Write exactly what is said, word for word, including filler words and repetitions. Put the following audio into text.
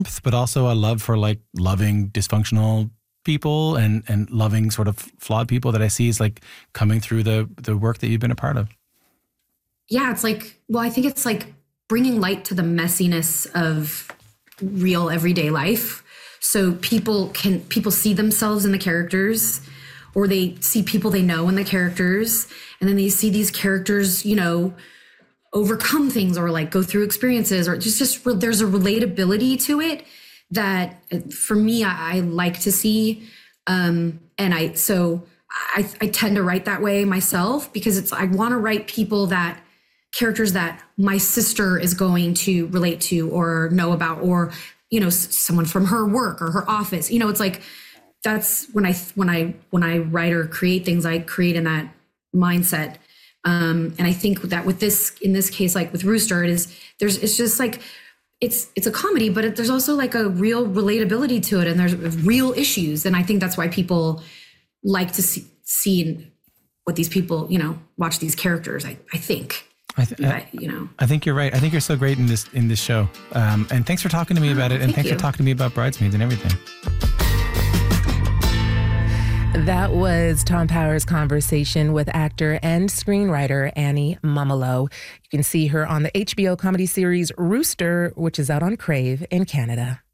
but also a love for like loving dysfunctional people and, and loving sort of flawed people that I see is like coming through the, the work that you've been a part of. Yeah, it's like, well, I think it's like bringing light to the messiness of real everyday life. So people can, people see themselves in the characters, or they see people they know in the characters. And then they see these characters, you know, overcome things or like go through experiences, or just, just there's a relatability to it that for me, I, I like to see. Um, and I, so I, I tend to write that way myself, because it's, I want to write people that characters that my sister is going to relate to or know about, or, you know, s- someone from her work or her office. You know, it's like, that's when I, when I, when I write or create things, I create in that mindset. Um, and I think that with this, in this case, like with Rooster, it is, there's, it's just like, it's, it's a comedy, but it, there's also like a real relatability to it, and there's real issues. And I think that's why people like to see, see what these people, you know, watch these characters, I, I think. I, th- I, you know, I think you're right. I think you're so great in this in this show. Um, and thanks for talking to me about it. And Thank thanks you. for talking to me about Bridesmaids and everything. That was Tom Power's conversation with actor and screenwriter Annie Mumolo. You can see her on the H B O comedy series Rooster, which is out on Crave in Canada.